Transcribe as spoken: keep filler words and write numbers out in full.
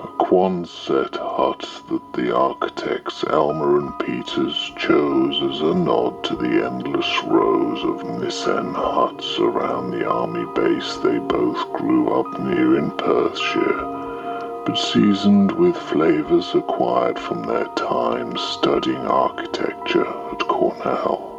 a Quonset hut that the architects Elmer and Peters chose as a nod to the endless rows of Nissen huts around the army base they both grew up near in Perthshire, but seasoned with flavors acquired from their time studying architecture at Cornell.